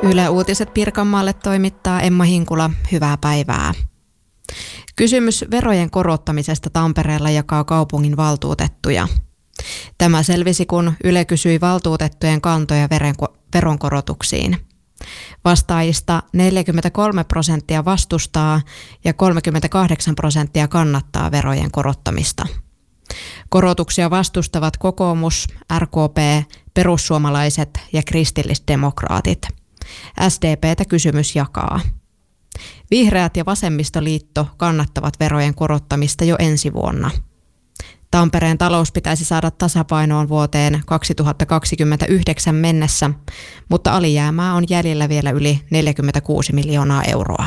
Yle Uutiset Pirkanmaalle toimittaa Emma Hinkula. Hyvää päivää. Kysymys verojen korottamisesta Tampereella jakaa kaupungin valtuutettuja. Tämä selvisi, kun Yle kysyi valtuutettujen kantoja veronkorotuksiin. Vastaajista 43% vastustaa ja 38% kannattaa verojen korottamista. Korotuksia vastustavat kokoomus, RKP, perussuomalaiset ja kristillisdemokraatit. SDP:tä kysymys jakaa. Vihreät ja vasemmistoliitto kannattavat verojen korottamista jo ensi vuonna. Tampereen talous pitäisi saada tasapainoon vuoteen 2029 mennessä, mutta alijäämää on jäljellä vielä yli 46 miljoonaa euroa.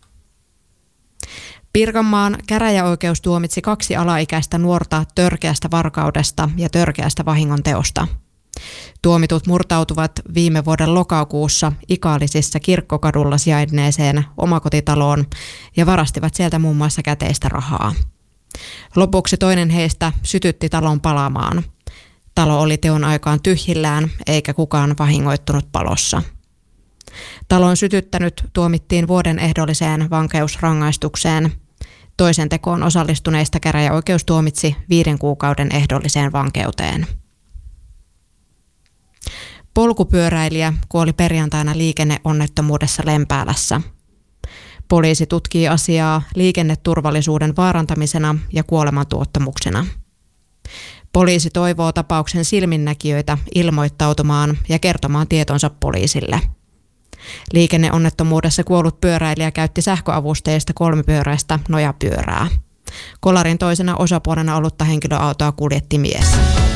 Pirkanmaan käräjäoikeus tuomitsi 2 alaikäistä nuorta törkeästä varkaudesta ja törkeästä vahingonteosta. Tuomitut murtautuvat viime vuoden lokakuussa Ikaalisissa Kirkkokadulla sijainneeseen omakotitaloon ja varastivat sieltä muun muassa käteistä rahaa. Lopuksi toinen heistä sytytti talon palamaan. Talo oli teon aikaan tyhjillään eikä kukaan vahingoittunut palossa. Talon sytyttänyt tuomittiin vuoden ehdolliseen vankeusrangaistukseen. Toisen tekoon osallistuneista käräjäoikeus tuomitsi 5 kuukauden ehdolliseen vankeuteen. Polkupyöräilijä kuoli perjantaina liikenneonnettomuudessa Lempäälässä. Poliisi tutkii asiaa liikenneturvallisuuden vaarantamisena ja kuolemantuottamuksena. Poliisi toivoo tapauksen silminnäkijöitä ilmoittautumaan ja kertomaan tietonsa poliisille. Liikenneonnettomuudessa kuollut pyöräilijä käytti sähköavusteista 3-pyöräistä nojapyörää. Kolarin toisena osapuolena ollutta henkilöautoa kuljetti mies.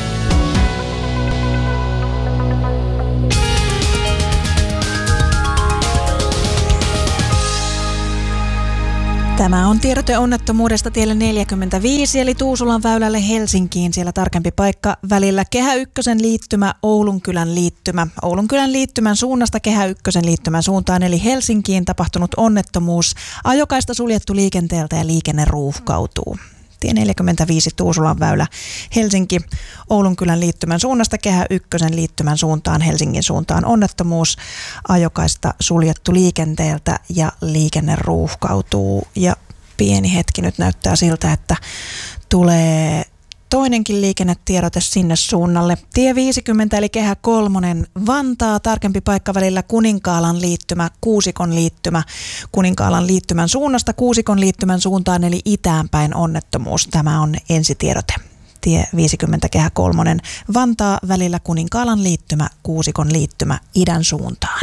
Tämä on tiedote onnettomuudesta tielle 45 eli Tuusulan väylälle Helsinkiin. Siellä tarkempi paikka välillä Kehä Ykkösen liittymä, Oulunkylän liittymä. Oulunkylän liittymän suunnasta Kehä Ykkösen liittymän suuntaan eli Helsinkiin tapahtunut onnettomuus. Ajokaista suljettu liikenteeltä ja liikenne ruuhkautuu. Tie 45 Tuusulan väylä Helsinki, Oulunkylän liittymän suunnasta Kehä Ykkösen liittymän suuntaan Helsingin suuntaan onnettomuus. Ajokaista suljettu liikenteeltä ja liikenne ruuhkautuu. Ja pieni hetki nyt näyttää siltä, että tulee toinenkin liikennetiedote sinne suunnalle. Tie 50 eli Kehä 3 Vantaa, tarkempi paikka välillä Kuninkaalan liittymä, Kuusikon liittymä. Kuninkaalan liittymän suunnasta Kuusikon liittymän suuntaan eli itäänpäin onnettomuus. Tämä on ensitiedote. Tie 50 Kehä 3 Vantaa välillä Kuninkaalan liittymä, Kuusikon liittymä idän suuntaan.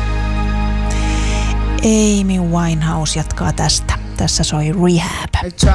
Amy Winehouse jatkaa tästä. Tässä soi Rehab.